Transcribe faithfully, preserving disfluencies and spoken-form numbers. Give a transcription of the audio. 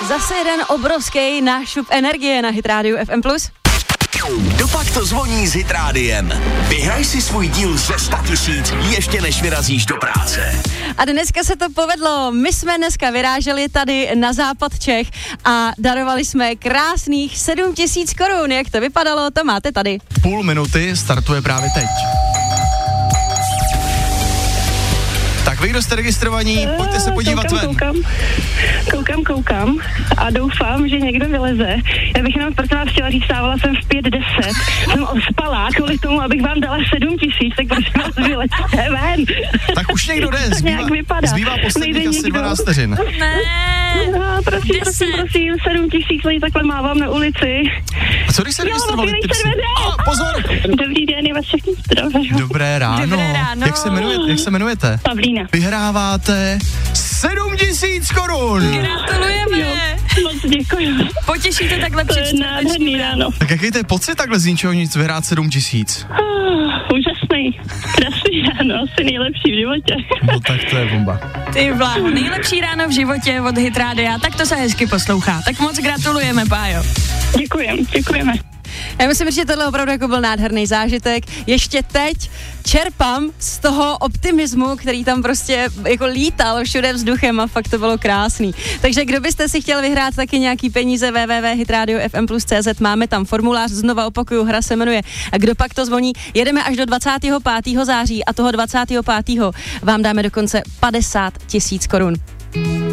Zase jeden obrovský nášup energie na Hit Radio F M plus. Dopak to zvoní s Hit Rádiem. Vyhraj si svůj díl ze sto tisíc ještě než vyrazíš do práce. A dneska se to povedlo. My jsme dneska vyráželi tady na západ Čech a darovali jsme krásných sedm tisíc korun. Jak to vypadalo, to máte tady. Půl minuty startuje právě teď. Tak vy, kdo jste registrovaní, pojďte se podívat koukám, ven. Koukám, koukám, koukám a doufám, že někdo vyleze. Já bych jenom prosím vás chtěla říct, stávala jsem v pět deset. Jsem ospalá kvůli tomu, abych vám dala sedm tisíc, tak prosím vás vylezte ven. Tak už někdo jde, zbývá, zbývá posledních asi dvanáct vteřin. Ne, no, prosím, prosím, prosím, sedm tisíc lidí takhle mávám na ulici. A co když se registrovali? A pozor! Dobrý den, je vás všechny zdravě. Dobré ráno. Dobré ráno. Jak se jmenujete? Jak se jmenujete? Pavlína. Vyhráváte sedm tisíc korun. Gratulujeme. Moc děkuji. Potěší to takhle To je před nádherný ráno. Tak jaký to je pocit takhle z ničeho nic vyhrát sedm tisíc? Uh, úžasný. Krásný ráno, asi nejlepší v životě. No tak to je bomba. Ty bláho, nejlepší ráno v životě od Hit Rádia, tak to se hezky poslouchá. Tak moc gratulujeme, Pájo. Děkujem, děkujeme. Já myslím, že tohle opravdu jako byl nádherný zážitek. Ještě teď čerpám z toho optimismu, který tam prostě jako lítal všude vzduchem a fakt to bylo krásný. Takže kdo byste si chtěl vyhrát taky nějaký peníze, w w w tečka hit radio f m plus tečka c z, máme tam formulář, znova opakuju, hra se jmenuje A kdo pak to zvoní. Jedeme až do dvacátého pátého září a toho dvacátého pátého vám dáme dokonce padesát tisíc korun.